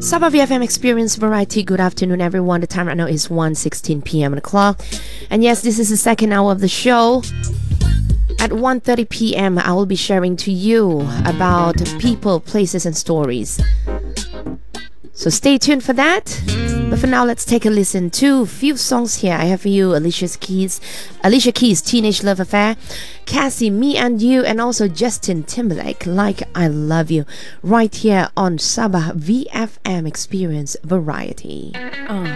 Sabah VFM Experience Variety. Good afternoon, everyone. The time right now is 1:16 p.m. on the clock. And yes, this is the second hour of the show. At 1:30 p.m., I will be sharing to you about people, places, and stories. So stay tuned for that. But for now, let's take a listen to a few songs here. I have for you Alicia Keys, Teenage Love Affair, Cassie, Me and You, and also Justin Timberlake, Like I Love You, right here on Sabah VFM Experience Variety.